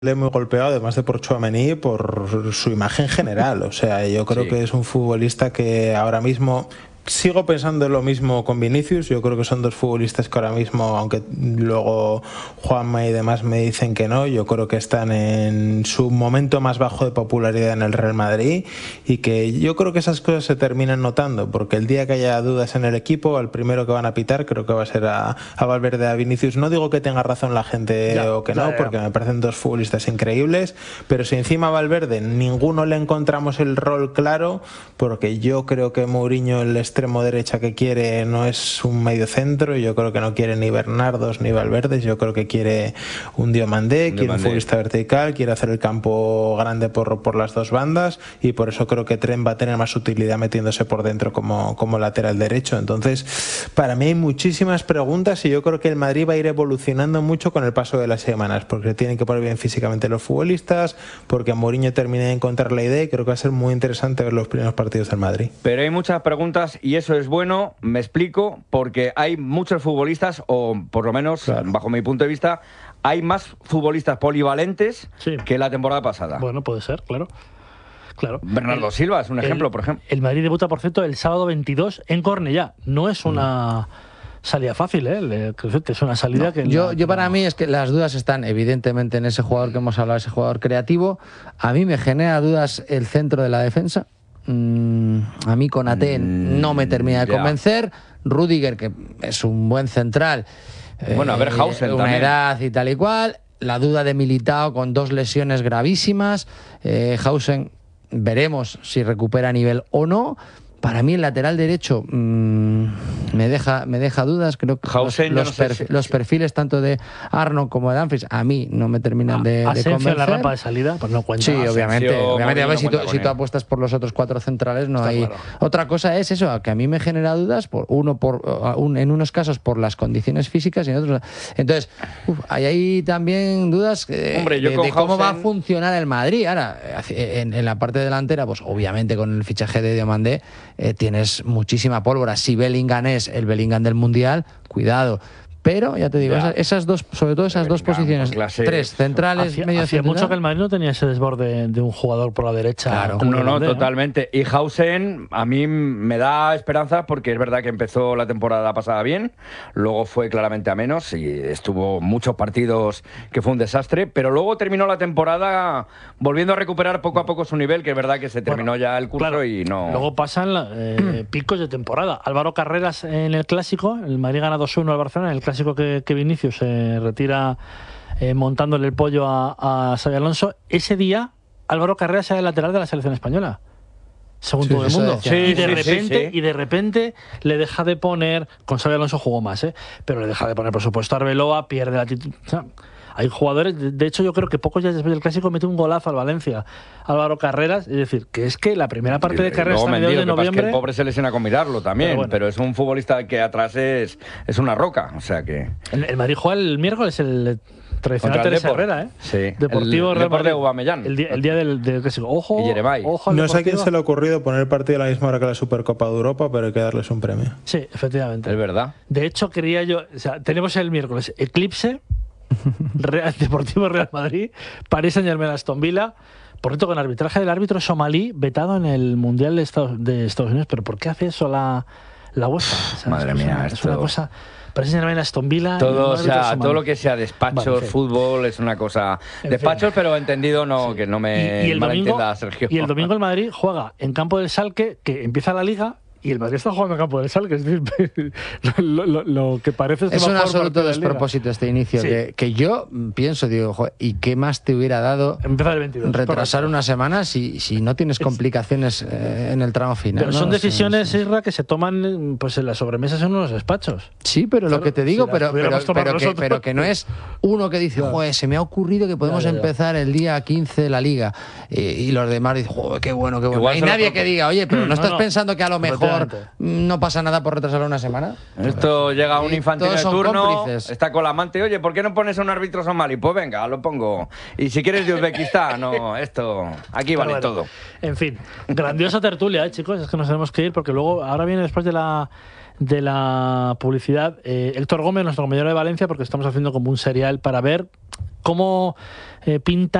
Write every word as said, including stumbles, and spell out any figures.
muy golpeado, además de por Tchouaméni, por su imagen general. O sea, yo creo sí. que es un futbolista que ahora mismo... Sigo pensando lo mismo con Vinicius. Yo creo que son dos futbolistas que ahora mismo, aunque luego Juanma y demás me dicen que no, yo creo que están en su momento más bajo de popularidad en el Real Madrid, y que yo creo que esas cosas se terminan notando, porque el día que haya dudas en el equipo, al primero que van a pitar creo que va a ser a, a Valverde, a Vinicius. No digo que tenga razón la gente ya, o que no, ya, ya. porque me parecen dos futbolistas increíbles, pero si encima a Valverde ninguno le encontramos el rol claro, porque yo creo que Mourinho, el extremo derecha que quiere, no es un medio centro. Yo creo que no quiere ni Bernardos ni Valverdes. Yo creo que quiere un Diomandé, un quiere un futbolista vertical, quiere hacer el campo grande por, por las dos bandas, y por eso creo que Trent va a tener más utilidad metiéndose por dentro como, como lateral derecho. Entonces, para mí hay muchísimas preguntas, y yo creo que el Madrid va a ir evolucionando mucho con el paso de las semanas, porque tienen que poner bien físicamente los futbolistas, porque Mourinho termine de encontrar la idea, y creo que va a ser muy interesante ver los primeros partidos del Madrid. Pero hay muchas preguntas, y eso es bueno, me explico, porque hay muchos futbolistas, o por lo menos, claro, bajo mi punto de vista, hay más futbolistas polivalentes sí. que la temporada pasada. Bueno, puede ser, claro. Claro. Bernardo el, Silva es un ejemplo, el, por ejemplo. El Madrid debuta, por cierto, el sábado veintidós en Cornellá. No es una... Mm. salida fácil, ¿eh? Es una salida no, que... Yo, la, yo para no. mí es que las dudas están evidentemente en ese jugador que hemos hablado, ese jugador creativo. A mí me genera dudas el centro de la defensa. Mm, a mí Konaté mm, no me termina de yeah. convencer. Rüdiger, que es un buen central. Bueno, eh, a ver, Hausen una también. edad y tal y cual. La duda de Militao con dos lesiones gravísimas. Eh, Hausen, veremos si recupera a nivel o no. Para mí el lateral derecho mmm, me deja me deja dudas. Creo que Hausen, los, los, no sé perfi si... los perfiles tanto de Arnold como de Dumfries a mí no me terminan de, ah, de convencer. En la rampa de salida, pues no cuenta. Sí, obviamente. Asensio, obviamente no si, tú, si él. tú apuestas por los otros cuatro centrales, no Está hay. Claro. Otra cosa es eso, que a mí me genera dudas, por uno por un, en unos casos por las condiciones físicas y en otros. Entonces, uf, hay ahí también dudas eh, Hombre, yo de, con de cómo Hausen... va a funcionar el Madrid. Ahora, en, en la parte delantera, pues obviamente con el fichaje de Diomandé eh, tienes muchísima pólvora. Si Bellingham es el Bellingham del Mundial, cuidado. Pero, ya te digo, esas, esas dos, sobre todo esas dos posiciones, clase... tres centrales, hacía, medio hacía central. mucho que el Madrid no tenía ese desborde de un jugador por la derecha. Claro. No, no, totalmente. Y Hausen a mí me da esperanza, porque es verdad que empezó la temporada pasada bien, luego fue claramente a menos y estuvo muchos partidos que fue un desastre, pero luego terminó la temporada volviendo a recuperar poco a poco su nivel, que es verdad que se terminó bueno, ya el curso claro, y no... Luego pasan eh, picos de temporada. Álvaro Carreras en el Clásico, el Madrid gana dos uno al Barcelona, en el Clásico que, que Vinicius se retira eh, montándole el pollo a, a Xabi Alonso. Ese día Álvaro Carreras era el lateral de la selección española, según sí, todo el mundo. Sí, y de sí, repente sí, sí. y de repente le deja de poner, con Xabi Alonso jugó más, ¿eh? pero le deja de poner por supuesto a Arbeloa, pierde la titularidad. O sea, hay jugadores, de hecho yo creo que pocos días después del Clásico mete un golazo al Valencia, Álvaro Carreras, es decir, que es que la primera parte de Carreras a mediados de noviembre... Que el pobre se lesiona con mirarlo también, pero, bueno. pero es un futbolista que atrás es, es una roca, o sea que... El, el Madrid juega el miércoles el tradicional Teresa Herrera, ¿eh? Sí. Deportivo el, Real Madrid. de Aubameyang. El día, el día del, del Clásico. Ojo, ojo no sé a quién se le ha ocurrido poner el partido a la misma hora que la Supercopa de Europa, pero hay que darles un premio. Sí, efectivamente. Es verdad. De hecho, quería yo... O sea, tenemos el miércoles Eclipse, Real, Deportivo Real Madrid, Paris Saint-Germain, Aston Villa. Por cierto, con arbitraje del árbitro somalí vetado en el Mundial de Estados, de Estados Unidos. ¿Pero por qué hace eso la, la UEFA? O sea, Madre es mía, una, esto... es una cosa... Paris Saint-Germain, Aston Villa... Todo, o sea, todo lo que sea despachos, vale, sí. fútbol, es una cosa... En despachos, fin. pero entendido, no, sí. que no me y, y el malentienda, domingo, Sergio. Y el domingo el Madrid juega en campo del Schalke, que empieza la Liga... Y el Madrid está jugando en campo del Schalke, es decir, lo, lo, lo que parece es un absoluto despropósito este inicio, sí. que, que yo pienso, digo, joder, ¿y qué más te hubiera dado empezar el veintidós, retrasar correcto. una semana si, si no tienes complicaciones eh, en el tramo final? Pero ¿no? son decisiones, sí, sí. Isra, que se toman pues en las sobremesas en unos despachos. Sí, pero claro, lo que te digo, si pero, pero, pero, que, pero que no es uno que dice, claro. joder, se me ha ocurrido que podemos ya, ya, ya. empezar el día quince la Liga, y, y los demás dicen, joder, qué bueno, qué bueno. Igual y nadie que diga, oye, pero no, no estás no. pensando que a lo mejor mejor no pasa nada por retrasarlo una semana. Esto llega a un infantil de turno, cómplices. está con la amante, oye, ¿por qué no pones a un árbitro somalí? Pues venga, lo pongo. Y si quieres de Uzbekistán, no, esto, aquí vale bueno, todo. En fin, grandiosa tertulia, ¿eh, chicos? Es que nos tenemos que ir porque luego, ahora viene después de la de la publicidad, eh, Héctor Gómez, nuestro compañero de Valencia, porque estamos haciendo como un serial para ver cómo eh, pinta